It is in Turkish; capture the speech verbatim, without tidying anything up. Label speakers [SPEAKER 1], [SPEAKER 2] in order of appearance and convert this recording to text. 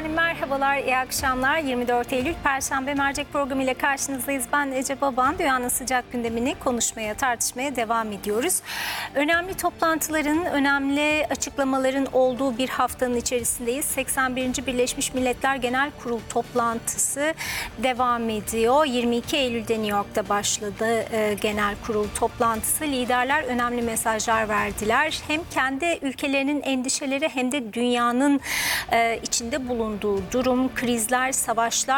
[SPEAKER 1] Efendim merhabalar, iyi akşamlar. yirmi dört Eylül Perşembe mercek programı ile karşınızdayız. Ben Ece Baban. Dünyanın sıcak gündemini konuşmaya, tartışmaya devam ediyoruz. Önemli toplantıların, önemli açıklamaların olduğu bir haftanın içerisindeyiz. seksen birinci Birleşmiş Milletler Genel Kurul toplantısı devam ediyor. yirmi iki Eylül'de New York'ta başladı e, genel kurul toplantısı. Liderler önemli mesajlar verdiler. Hem kendi ülkelerinin endişeleri hem de dünyanın e, içinde bulunduğu durum, krizler, savaşlar